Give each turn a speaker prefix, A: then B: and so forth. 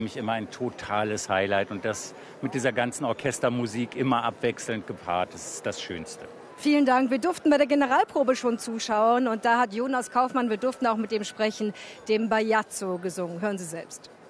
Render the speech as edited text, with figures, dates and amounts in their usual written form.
A: Mich immer ein totales Highlight und das mit dieser ganzen Orchestermusik immer abwechselnd gepaart, das ist das Schönste.
B: Vielen Dank. Wir durften bei der Generalprobe schon zuschauen und da hat Jonas Kaufmann, wir durften auch mit dem sprechen, dem Bajazzo gesungen. Hören Sie selbst.